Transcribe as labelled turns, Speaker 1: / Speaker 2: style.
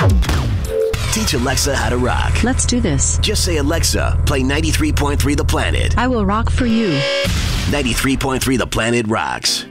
Speaker 1: Teach Alexa how to rock.
Speaker 2: Let's do this.
Speaker 1: Just say, Alexa, play 93.3 The Planet.
Speaker 2: I will rock for you.
Speaker 1: 93.3 The Planet rocks.